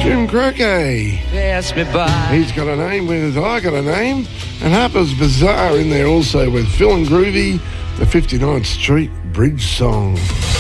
Jim Croquet. Pass me by. He's got a name with I Got a Name. And Harper's Bazaar in there also with Phil and Groovy, the 59th Street Bridge Song.